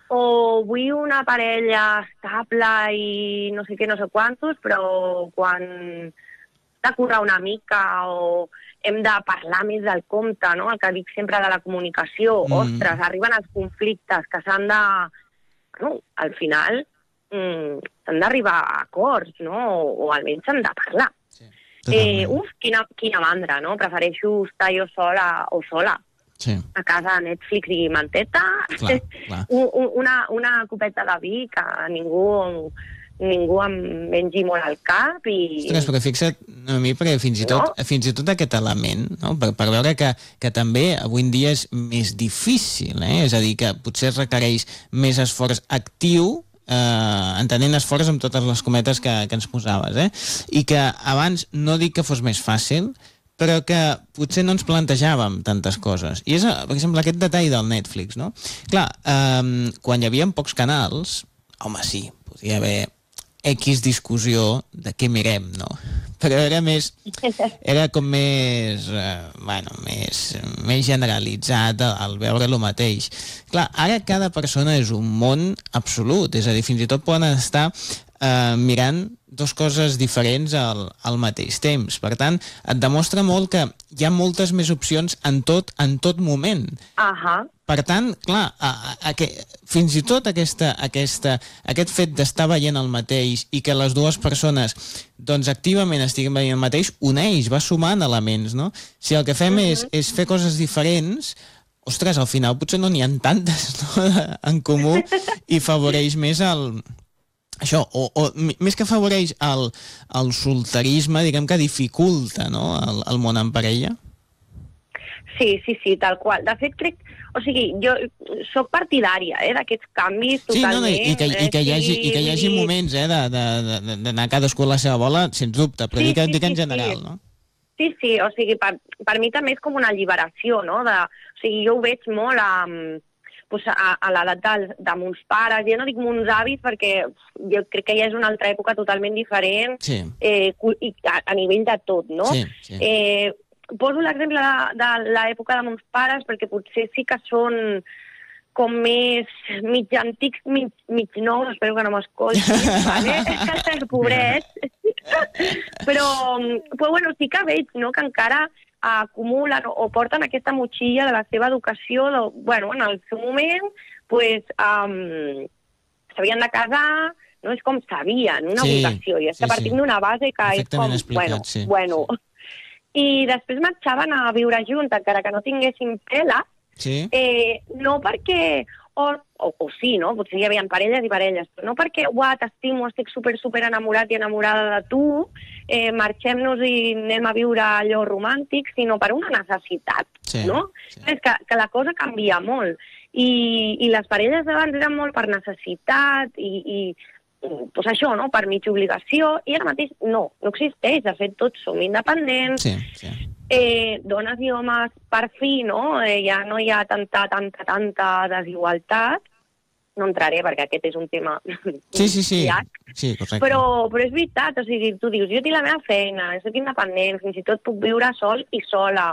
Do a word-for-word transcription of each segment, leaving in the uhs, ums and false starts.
o vull una parella estable i no sé què, no sé quantos, però quan hem de currar una mica o hem de parlar més del compte, no? El que dic sempre de la comunicació, mm. ostres, arriben els conflictes que s'han de... Bueno, al final mm, s'han d'arribar a acords, no? O, o almenys s'han de parlar. Sí, eh, uf, quina, quina mandra, no? Prefereixo estar jo sola o sola. Sí. A casa Netflix i manteta, clar, clar. una, una copeta de vi que ningú, ningú em mengi molt al cap. I... Ostres, però fixa't a mi, perquè fins i tot, no? fins i tot aquest element, no? per, per veure que, que també avui en dia és més difícil, eh? És a dir, que potser requereix més esforç actiu, eh, entenent esforç amb totes les cometes que, que ens posaves, eh? I que abans no dic que fos més fàcil, però que potser no ens plantejàvem tantes coses. I és, per exemple, aquest detall del Netflix, no? Clar, eh, quan hi havia pocs canals, home, sí, podia haver X discussió de què mirem, no? Però era més... Era com més... Eh, bueno, més, més generalitzat al veure el mateix. Clar, ara cada persona és un món absolut, és a dir, fins i tot poden estar eh, mirant dos coses diferents al, al mateix temps. Per tant, et demostra molt que hi ha moltes més opcions en tot, en tot moment. Ahà. Per tant, clar, a, a, a que, fins i tot aquesta, aquesta, aquest fet d'estar veient el mateix i que les dues persones doncs, activament estiguin veient el mateix, uneix, va sumant elements, no? Si el que fem uh-huh. és, és fer coses diferents, ostres, al final potser no n'hi ha tantes, no? en comú i favoreix més el... Això, o, o més que afavoreix el, el solterisme, diguem que dificulta, no?, el, el món en parella. Sí, sí, sí, tal qual. De fet, crec... O sigui, jo soc partidària, eh, d'aquests canvis totalment. Sí, no, no, i que, i que, hi, hagi, i que hi hagi moments, eh, d'anar cadascú a la seva bola, sens dubte, però sí, dic, sí, dic en general, sí. no? Sí, sí, o sigui, per, per mi també és com una alliberació, no? De, o sigui, jo ho veig molt a... Pues a, a l'edat de, de mons pares, jo no dic mons avis perquè jo crec que ja és una altra època totalment diferent, sí. eh, i a, a nivell de tot, no? Sí, sí. Eh, poso l'exemple de, de l'època de mons pares perquè potser sí que són com més mig antics, mig, mig nous, espero que no m'escoltis, vale? Pobrets. però, però, bueno, sí que veig, no?, que encara acumulen o porten aquesta motxilla de la seva educació, de, bueno, en el seu moment, pues, um, s'havien de casar, no és com s'havien, una sí, obligació, i és que sí, partim sí. d'una base que és com, explicat, bueno, sí, bueno. Sí. I després marxaven a viure junts, encara que no tinguessin pela, sí. eh, no perquè... O, o, o sí, no? Potser hi havia parelles i parelles, però no perquè, uah, t'estimo, estic super, super enamorat i enamorada de tu, eh, marxem-nos i anem a viure allò romàntic, sinó per una necessitat, sí, no? Sí. És que, que la cosa canvia molt. I, i les parelles d'abans eren molt per necessitat i, i pues això, no?, per mitja obligació, i ara mateix no, no existeix. De fet, tots som independents, sí, sí. Eh, dones i homes, per fi, no?, eh, ja no hi ha tanta, tanta, tanta desigualtat. No entraré perquè aquest és un tema sí, sí, sí. llarg, sí, però, però és veritat, o sigui, tu dius, jo tinc la meva feina, soc independent, fins i tot puc viure sol i sola.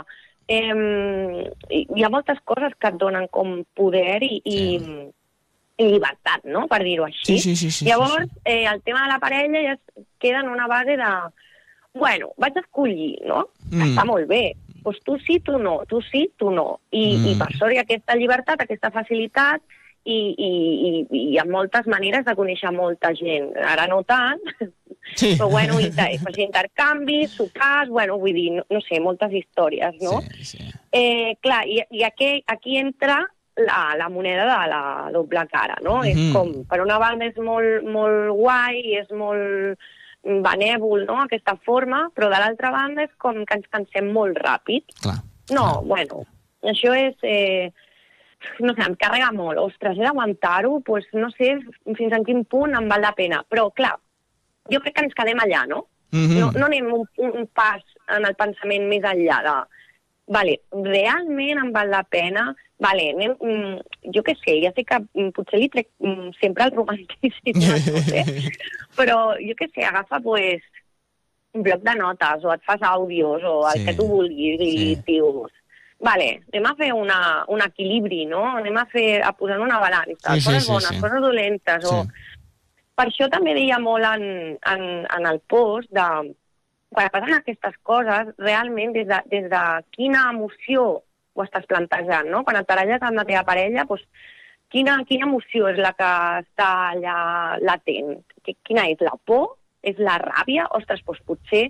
Eh, hi ha moltes coses que et donen com poder i... Sí. i i llibertat, no?, per dir-ho així. Sí, sí, sí, sí, Llavors, sí, sí. Eh, el tema de la parella ja es queda en una base de... Bueno, vaig escollir, no? Mm. Està molt bé. Doncs tu sí, tu no. Tu sí, tu no. I, mm. i per sort hi ha aquesta llibertat, aquesta facilitat, i, i, i, i hi ha moltes maneres de conèixer molta gent. Ara no tant, sí. però bueno, inter, intercanvis, sopars, bueno, vull dir, no, no sé, moltes històries, no? Sí, sí. Eh, clar, i, i aquí, aquí entra... La, la moneda de la doble cara, no? Mm-hmm. És com, per una banda és molt, molt guai i és molt benèvol, no?, aquesta forma, però de l'altra banda és com que ens cansem molt ràpid. Clar, no, clar. Bueno, això és... Eh, no sé, em carrega molt. Ostres, he d'aguantar-ho, doncs no sé fins en quin punt em val la pena. Però, clar, jo crec que ens quedem allà, no? Mm-hmm. No, no anem un, un pas en el pensament més enllà de... Vale, realment em val la pena... Vale, anem, jo què sé, ja sé que potser li trec sempre el romanticisme, no sé, però jo què sé, agafa pues, un bloc de notes o et fas àudios o el sí, que tu vulguis i sí. dius, vale, anem a fer una, un equilibri, no? Anem a fer, a posar una balança, sí, coses sí, bones, sí. coses dolentes, sí. o... Per això també deia molt en, en, en el post de... Quan passen aquestes coses, realment, des de, des de quina emoció ho estàs plantejant, no? Quan et baralles amb la teva parella, doncs, quina, quina emoció és la que està allà latent? Quina és? La por? És la ràbia? Ostres, doncs potser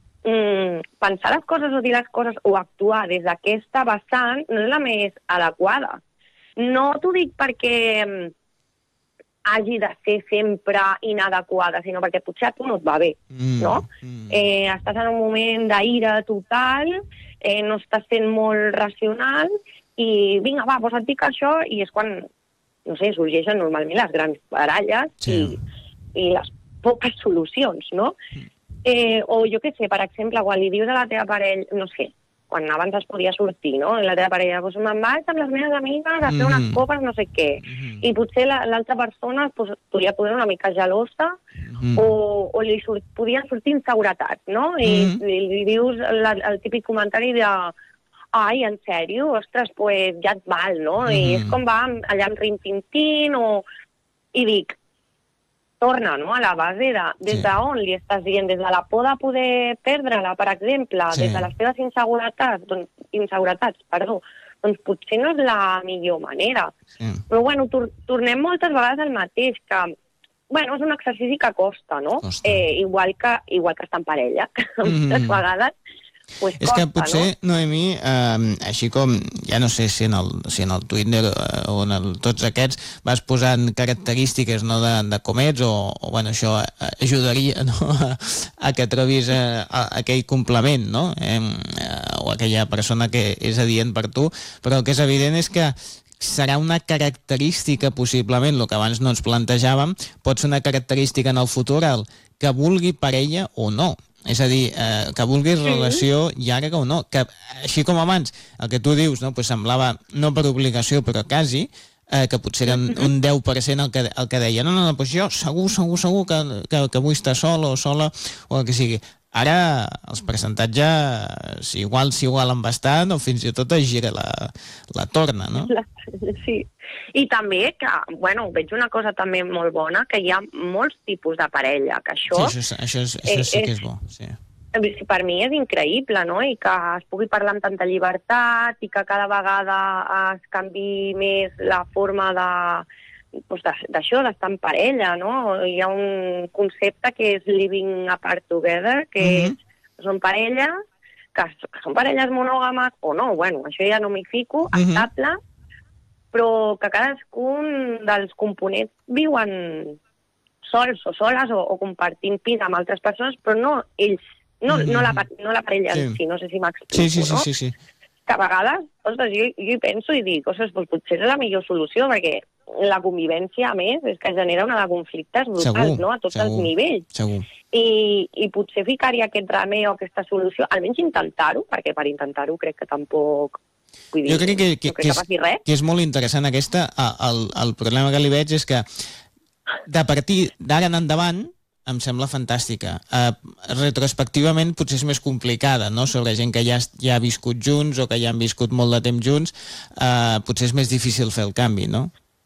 mm, pensar les coses o dir les coses o actuar des d'aquesta vessant no és la més adequada. No t'ho dic perquè hagi de ser sempre inadequada, sinó perquè potser a tu no et va bé, mm, no? Mm. Eh, estàs en un moment d'ira total, eh, no estàs sent molt racional, i vinga, va, posa't dic això, i és quan, no sé, sorgeixen normalment les grans baralles sí. i, i les poques solucions, no? Eh, o jo què sé, per exemple, quan li dius a la teva parella, no sé, quan abans es podia sortir, no? La teva parella, doncs me'n vaig amb les meves amigues a fer mm. unes copes, no sé què. Mm. I potser l'altra persona pues, podria poder una mica gelosa mm. o, o li surt, podien sortir inseguretats, no? I mm. li, li dius la, el típic comentari de ai, en sèrio? Ostres, pues ja et val, no? Mm. I és com va allà amb rin-tin-tin o... I dic, torna, no?, a la base de des sí. d'on li estàs dient, des de la por de poder perdre-la, per exemple, sí. des de les teves inseguretats, doncs, inseguretats, perdó, doncs potser no és la millor manera. Sí. Però, bueno, tor tornem moltes vegades al mateix, que, bueno, és un exercici que costa, no? Costa. Eh, igual, que, igual que estar en parella, mm. moltes vegades, pues és costa, que potser, no? Noemí, eh, així com, ja no sé si en el, si en el Twitter eh, o en el, tots aquests vas posant característiques, no, de, de com ets, o, o bueno, això ajudaria, no, a, a que trobis eh, a, aquell complement, no? Eh, o aquella persona que és adient per tu, però el que és evident és que serà una característica, possiblement, el que abans no ens plantejàvem, pot ser una característica en el futur el que vulgui parella o no. És a dir, eh, que vulguis sí. relació llarga o no, que així com abans el que tu dius, no, pues semblava no per obligació però quasi, eh, que potser era un, un deu per cent el que, el que deia no, no, no, pues jo segur, segur, segur que, que, que vull estar sol o sola o el que sigui. Ara els percentatges igual s'igualen bastant o fins i tot es gira la, la torna, no? La, sí. I també que, bueno, veig una cosa també molt bona, que hi ha molts tipus de parella, que això... Sí, això, això, és, això sí que és bo, sí. Per mi és increïble, no?, i que es pugui parlar amb tanta llibertat i que cada vegada es canvi més la forma de... Pues d'això, d'estar en parella, no? Hi ha un concepte que és living apart together, que mm-hmm. és, són parelles, que, que són parelles monògames, o no, bueno, això ja no m'hi fico, mm-hmm. estable, però que cadascun dels components viuen sols o soles o, o compartint pis amb altres persones, però no ells, no, mm-hmm. no, la, no la parella sí. en si, no sé si m'explico, sí, sí, sí, no? Sí, sí, sí. Que a vegades, ostres, jo, jo hi penso i dic, ostres, doncs potser és la millor solució, perquè la convivència, a més, és que genera una de conflictes brutals, segur, no?, a tots segur, els nivells. Segur. I, I potser ficar-hi aquest remei o aquesta solució, almenys intentar-ho, perquè per intentar-ho crec que tampoc... Vull dir, jo crec que, que, no crec que, que, és, que és molt interessant aquesta. El, el problema que li veig és que de partir d'ara en endavant em sembla fantàstica. Uh, retrospectivament potser és més complicada, no?, sobre gent que ja, ja ha viscut junts o que ja han viscut molt de temps junts, uh, potser és més difícil fer el canvi, no?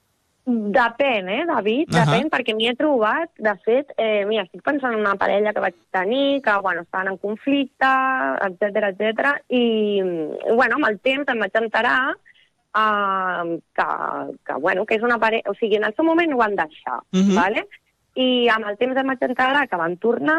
Depèn, eh, David, uh-huh. depèn, perquè m'hi he trobat, de fet, eh, mira, estic pensant en una parella que vaig tenir, que, bueno, estaven en conflicte, etcètera, etcètera, i, bueno, amb el temps em vaig enterar uh, que, que, bueno, que és una parella... O sigui, en el seu moment ho van deixar, uh-huh. ¿vale? I amb el temps em vaig enterar que van tornar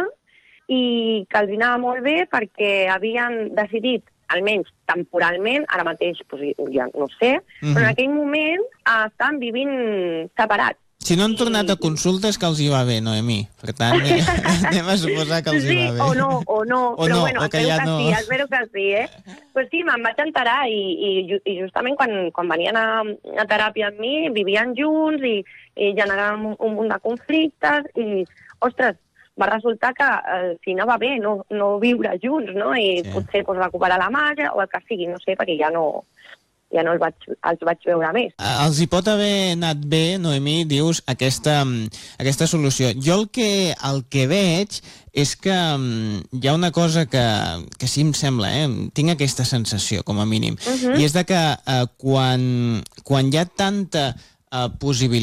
i que els anava molt bé perquè havien decidit, almenys temporalment, ara mateix pues, ja no sé, mm-hmm. però en aquell moment eh, estaven vivint separats. Si no han tornat a consultes, que els hi va bé, Noemí. Per tant, anem a suposar que els sí, hi va bé. O no, o no, o però no, bueno, o que espero ja que no... sí, espero que sí, eh? Pues sí, me'n vaig enterar i, i, i justament quan, quan venien a, a teràpia amb mi, vivien junts i, i generaven un, un munt de conflictes i, ostres, va resultar que al eh, final va bé no, no viure junts, no? I sí. potser pues, recuperar la màgia o el que sigui, no sé, perquè ja no... ja no els vaig, els vaig veure més. Els hi pot haver anat bé, Noemí, dius, aquesta, aquesta solució. Jo el que, el que veig és que hi ha una cosa que, que sí em sembla, eh? Tinc aquesta sensació, com a mínim, uh-huh. i és de que eh, quan, quan hi ha tanta eh, possibilitat